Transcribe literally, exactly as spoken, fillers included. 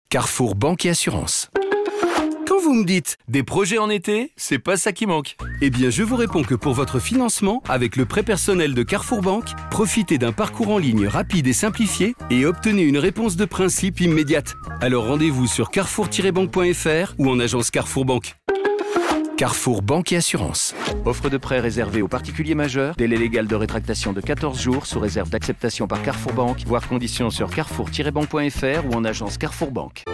Carrefour Banque et Assurance. Quand vous me dites « des projets en été, c'est pas ça qui manque », eh bien je vous réponds que pour votre financement, avec le prêt personnel de Carrefour Banque, profitez d'un parcours en ligne rapide et simplifié et obtenez une réponse de principe immédiate. Alors rendez-vous sur carrefour tiret banque point f r ou en agence Carrefour Banque. Carrefour Banque et Assurance. Offre de prêt réservée aux particuliers majeurs. Délai légal de rétractation de quatorze jours sous réserve d'acceptation par Carrefour Banque. Voir conditions sur carrefour tiret banque point f r ou en agence Carrefour Banque.